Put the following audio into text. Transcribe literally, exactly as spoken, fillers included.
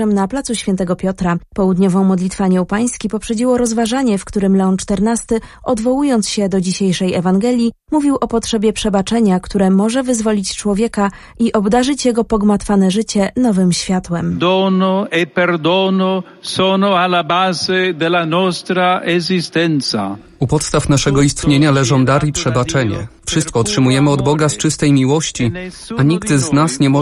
Na placu Świętego Piotra południową modlitwę Anioł Pański poprzedziło rozważanie, w którym Leon czternasty, odwołując się do dzisiejszej Ewangelii, mówił o potrzebie przebaczenia, które może wyzwolić człowieka i obdarzyć jego pogmatwane życie nowym światłem. Dono e perdono sono alla base della nostra esistenza. U podstaw naszego istnienia leżą dar i przebaczenie. Wszystko otrzymujemy od Boga z czystej miłości, a nikt z nas nie może